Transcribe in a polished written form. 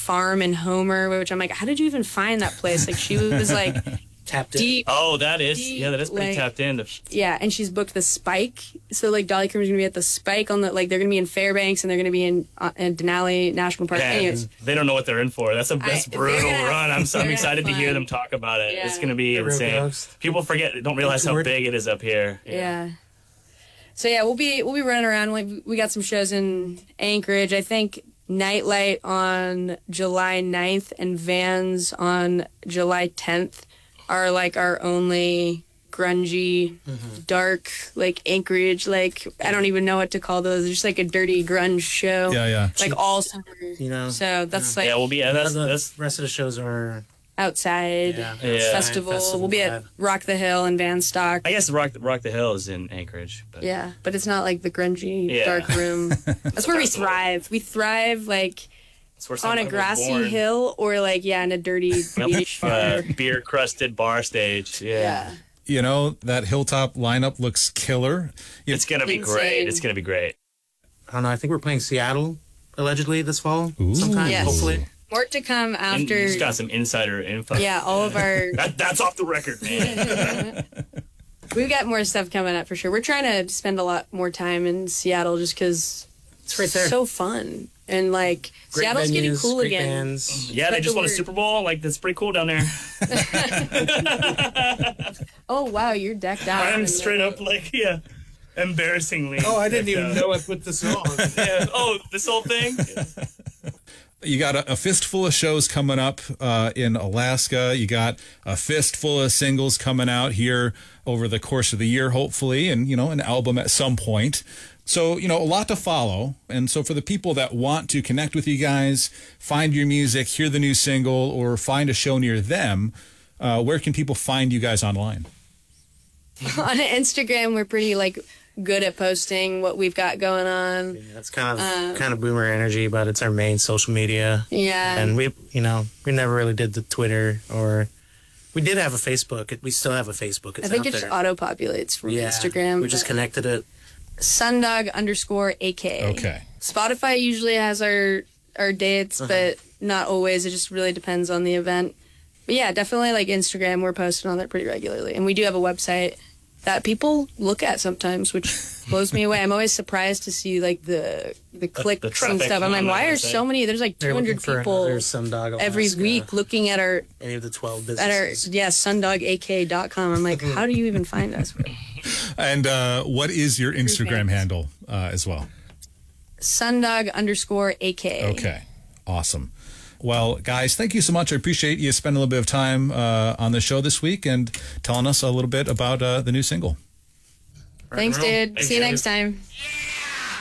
farm in Homer, which I'm like, how did you even find that place? Like, she was like tapped in. deep. Oh, that is pretty like, tapped in. Yeah, and she's booked the Spike. So like Dolly Coomer's gonna be at the Spike on the, like, they're gonna be in Fairbanks and they're gonna be in Denali National Park. Man, Anyways, they don't know what they're in for. That's a brutal run. I'm excited to hear them talk about it. Yeah. It's gonna be insane. People don't realize how big it is up here. Yeah. So yeah, we'll be running around. We got some shows in Anchorage. I think Nightlight on July 9th and Vans on July 10th are like our only grungy, dark, like Anchorage, like I don't even know what to call those. Just like a dirty grunge show. Yeah. Like all summer. You know. So that's like we'll be That's that's rest of the shows are outside festival. We'll be at Rock the Hill and Van Stock. I guess Rock the Hill is in Anchorage. But. Yeah, but it's not like the grungy dark room. That's where we thrive. We thrive like on a grassy hill or like in a dirty beach beer crusted bar stage. Yeah. You know, that Hilltop lineup looks killer. It's gonna be great. It's gonna be great. I don't know. I think we're playing Seattle allegedly this fall. Ooh. Sometime, Yes. hopefully. More to come after. You just got some insider info. Yeah, all of our. That's off the record, man. We've got more stuff coming up for sure. We're trying to spend a lot more time in Seattle just because it's right there. So fun. And like great Seattle's venues, getting cool great again. Bands. Yeah, they just won a Super Bowl. Like, that's pretty cool down there. Oh wow, you're decked out. I'm straight up like embarrassingly. Oh, I didn't even know I put this on. Oh, this whole thing. You got a fistful of shows coming up in Alaska. You got a fistful of singles coming out here over the course of the year, hopefully, and, an album at some point. So, a lot to follow. And so for the people that want to connect with you guys, find your music, hear the new single, or find a show near them, where can people find you guys online? On Instagram, we're pretty good at posting what we've got going on. Yeah, that's kind of boomer energy, but it's our main social media. Yeah. And we never really did the Twitter, or we did have a Facebook. We still have a Facebook. It's I think out it just there. auto-populates from Instagram. We just connected it. Sundog_AK. Okay. Spotify usually has our dates, but not always. It just really depends on the event. But yeah, definitely Instagram. We're posting on there pretty regularly. And we do have a website that people look at sometimes, which blows me away. I'm always surprised to see the clicks and stuff. I'm like, why are so many? There's 200 people every week looking at any of the 12 businesses. At our sundogak.com. I'm like, how do you even find us? And what is your Instagram handle as well? Sundog_AK. Okay, awesome. Well, guys, thank you so much. I appreciate you spending a little bit of time on the show this week and telling us a little bit about the new single. Thanks, dude. Thanks, See you dude. next time.